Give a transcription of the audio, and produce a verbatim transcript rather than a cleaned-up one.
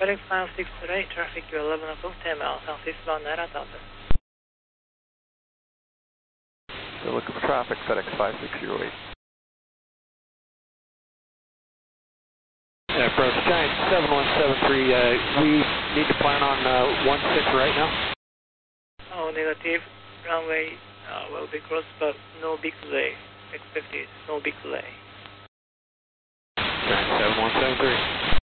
FedEx nine six eight, traffic eleven o'clock, ten miles, southeastbound nine thousand. Still looking for traffic, FedEx five six zero eight. Yeah, approach Giant seven one seven three, uh, we need to plan on uh, one six right now. Oh, negative. Runway uh, will be crossed, but no big delay. Expected, no big delay. Giant seven one seven three.